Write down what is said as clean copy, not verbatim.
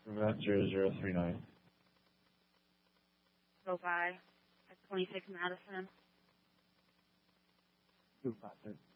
Prevent 0039. Go by at 26 Madison. 253.